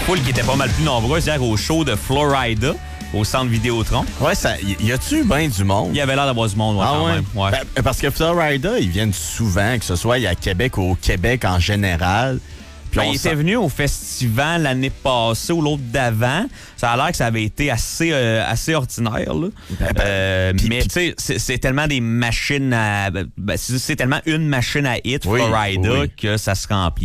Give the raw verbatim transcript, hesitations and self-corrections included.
foule qui était pas mal plus nombreuse hier au show de Florida, au centre Vidéotron. Ouais, ça, y a-tu bien du monde? Il y avait l'air d'avoir du monde, ouais, ah quand ouais? même. Ouais. Ben, parce que Florida, ils viennent souvent, que ce soit à Québec ou au Québec en général. Puis Ben, on il sent... était venu au festival l'année passée ou l'autre d'avant. Ça a l'air que ça avait été assez, euh, assez ordinaire. Là. Ben, ben, euh, pis, mais pis... tu sais, c'est, c'est tellement des machines à... Ben, c'est, c'est tellement une machine à hit, oui, Florida, oui. que ça se remplit.